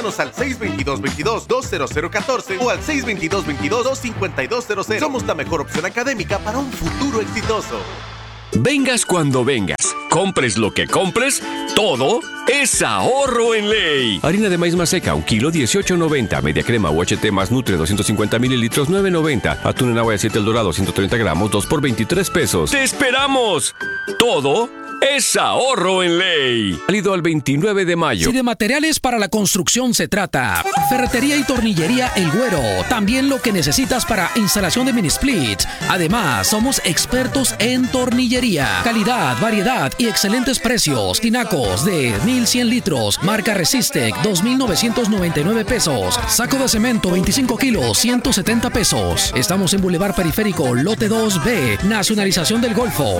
al 622-22-20014 o al 622-22-25200. Somos la mejor opción académica para un futuro exitoso. Vengas cuando vengas, compres lo que compres, todo es ahorro en ley. Harina de maíz maseca, 1 kilo, 18.90. Media crema UHT más Nutre, 250 mililitros, 9.90. Atún en agua de 7 El Dorado, 130 gramos, 2 por 23 pesos. ¡Te esperamos! Todo es ahorro en ley. Válido al 29 de mayo. Si de materiales para la construcción se trata, ferretería y tornillería El Güero. También lo que necesitas para instalación de mini splits. Además, somos expertos en tornillería. Calidad, variedad y excelentes precios. Tinacos de 1,100 litros. Marca Resistec, 2,999 pesos. Saco de cemento, 25 kilos, 170 pesos. Estamos en Boulevard Periférico, Lote 2B. Nacionalización del Golfo,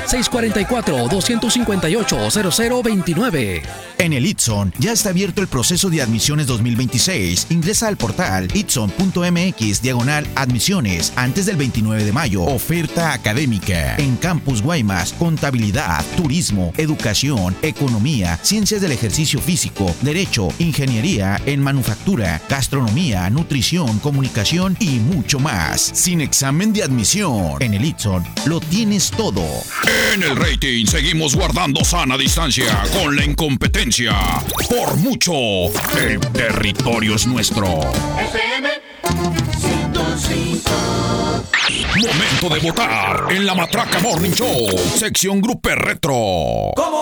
644-258-0029. En el Itson ya está abierto el proceso de admisiones 2026. Ingresa al portal itson.mx/admisiones antes del 29 de mayo. Oferta académica en Campus Guaymas, contabilidad, turismo, educación, economía, ciencias del ejercicio físico, derecho, ingeniería en manufactura, gastronomía, nutrición, comunicación y mucho más. Sin examen de admisión. En el Itson lo tienes todo. En el rating seguimos guardando sana distancia con la incompetencia. Por mucho, el territorio es nuestro. FM 105. Momento de votar en la Matraca Morning Show, sección Grupo Retro. ¿Cómo?